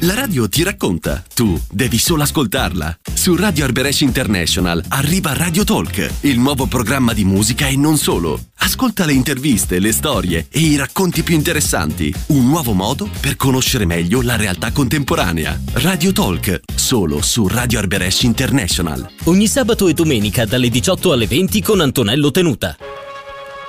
La radio ti racconta, tu devi solo ascoltarla. Su Radio Arberesh International arriva Radio Talk, il nuovo programma di musica e non solo. Ascolta le interviste, le storie e i racconti più interessanti. Un nuovo modo per conoscere meglio la realtà contemporanea. Radio Talk, solo su Radio Arberesh International. Ogni sabato e domenica dalle 18 alle 20 con Antonello Tenuta.